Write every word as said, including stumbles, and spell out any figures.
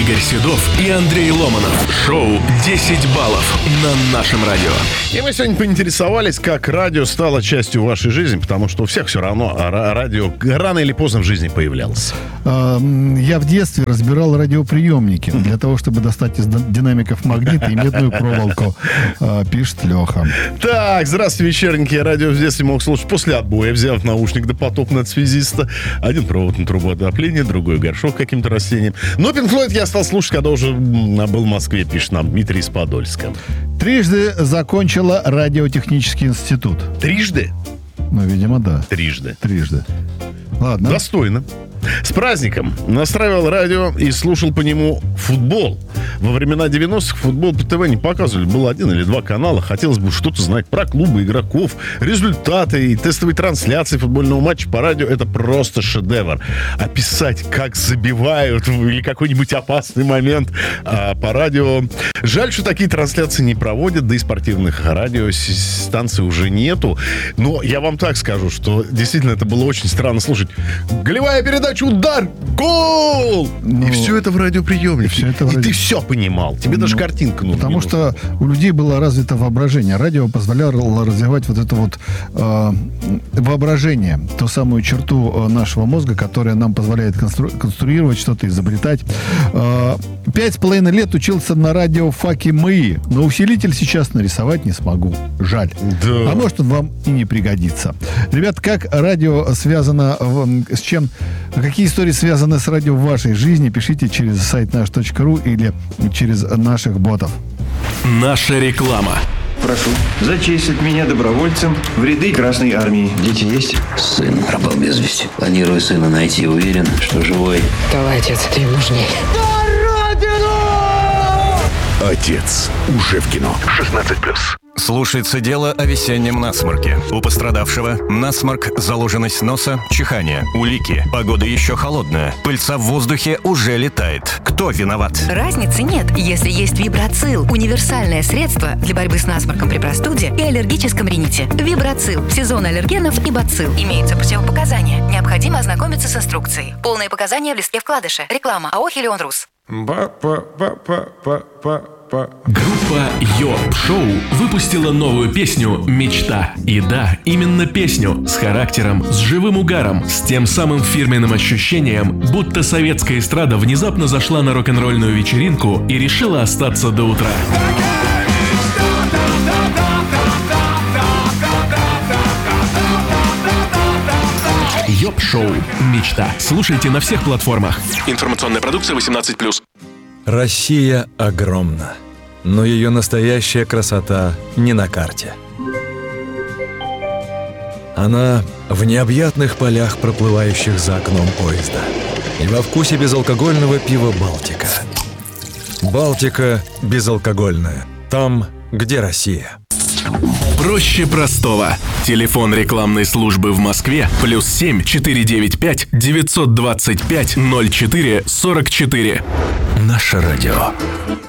Игорь Седов и Андрей Ломанов. Шоу «десять баллов» на нашем радио. И мы сегодня поинтересовались, как радио стало частью вашей жизни, потому что у всех все равно радио рано или поздно в жизни появлялось. Я в детстве разбирал радиоприемники для того, чтобы достать из динамиков магнит и медную проволоку, пишет Леха. Так, здравствуйте, вечерненькие. Радио в детстве мог слушать после отбоя, взяв наушник допотопно от связиста. Один провод на трубу отопления, другой горшок каким-то растением. Но Пинк Флойд я стал слушать, когда уже был в Москве, пишет нам Дмитрий из Подольска. Трижды закончила радиотехнический институт. Трижды? Ну, видимо, да. Трижды. Трижды. Ладно. Достойно. С праздником. Настраивал радио и слушал по нему футбол. Во времена девяностых футбол по ТВ не показывали. Было один или два канала. Хотелось бы что-то знать про клубы, игроков, результаты и тестовые трансляции футбольного матча по радио. Это просто шедевр. Описать, как забивают или какой-нибудь опасный момент а, по радио. Жаль, что такие трансляции не проводят, да и спортивных радиостанций уже нету. Но я вам так скажу, что действительно это было очень странно слушать. Голевая передача, удар, гол! Ну, и все это в радиоприемнике. Все это в радио... И ты все понимал. Тебе ну, даже картинка нужна. Потому что у людей было развито воображение. Радио позволяло развивать вот это вот э, воображение. Ту самую черту нашего мозга, которая нам позволяет констру... конструировать что-то, изобретать. Э, пять с половиной лет учился на радиофаке МАИ. Но усилитель сейчас нарисовать не смогу. Жаль. Да. А может, он вам и не пригодится. Ребят, как радио связано с чем? Какие истории связаны с радио в вашей жизни? Пишите через сайт наш точка ру или через наших ботов. Наша реклама. Прошу зачислить меня добровольцем в ряды Красной Армии. Дети есть? Сын пропал без вести. Планирую сына найти. Уверен, что живой. Давай, отец, ты им нужней. Отец. Уже в кино. шестнадцать плюс. Слушается дело о весеннем насморке. У пострадавшего насморк, заложенность носа, чихание, улики. Погода еще холодная. Пыльца в воздухе уже летает. Кто виноват? Разницы нет, если есть Вибрацил. Универсальное средство для борьбы с насморком при простуде и аллергическом рините. Вибрацил. Сезон аллергенов и бацилл. Имеются противопоказания. Необходимо ознакомиться с инструкцией. Полные показания в листке вкладыша. Реклама. АО «Хелион Рус». Группа Йоп Шоу выпустила новую песню «Мечта». И да, именно песню с характером, с живым угаром, с тем самым фирменным ощущением, будто советская эстрада внезапно зашла на рок-н-ролльную вечеринку и решила остаться до утра. Йоп Шоу «Мечта». Слушайте на всех платформах. Информационная продукция восемнадцать плюс. Россия огромна, но ее настоящая красота не на карте. Она в необъятных полях, проплывающих за окном поезда, и во вкусе безалкогольного пива «Балтика». «Балтика» безалкогольная. Там, где Россия. Проще простого. Телефон рекламной службы в Москве плюс семь четыре девять пять девятьсот двадцать пять ноль четыре сорок четыре. Наше радио.